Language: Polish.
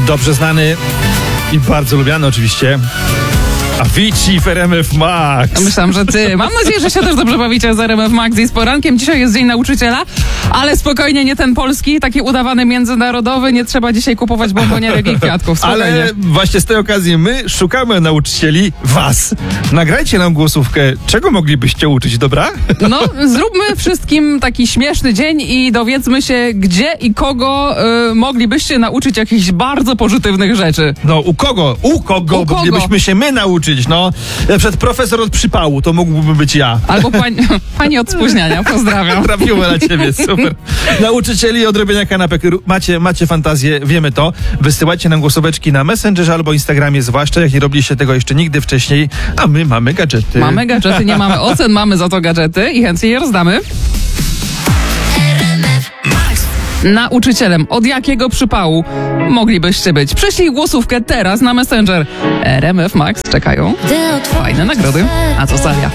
Dobrze znany i bardzo lubiany oczywiście Avicii w RMF Max. Myślałam, że ty. Mam nadzieję, że się też dobrze bawicie z RMF Max i z porankiem. Dzisiaj jest Dzień Nauczyciela, ale spokojnie, nie ten polski, taki udawany międzynarodowy. Nie trzeba dzisiaj kupować bombonierek i kwiatków. Spokojnie. Ale właśnie z tej okazji my szukamy nauczycieli was. Nagrajcie nam głosówkę, czego moglibyście uczyć, dobra? No, zróbmy wszystkim taki śmieszny dzień i dowiedzmy się, gdzie i kogo moglibyście nauczyć jakichś bardzo pozytywnych rzeczy. No, u kogo moglibyśmy się my nauczyć, no. Przed profesor od przypału, to mógłby być ja. Albo pani od spóźniania. Pozdrawiam. Trafiło na ciebie, super. Nauczycieli od robienia kanapek. Macie fantazję, wiemy to. Wysyłajcie nam głosóweczki na Messengerze albo Instagramie, zwłaszcza jak nie robiliście tego jeszcze nigdy wcześniej, a my mamy gadżety. Mamy gadżety, nie mamy ocen, mamy za to gadżety i chętnie je rozdamy. Nauczycielem od jakiego przypału moglibyście być? Przyślij głosówkę teraz na Messenger. RMF Max czekają fajne nagrody. A co Salia?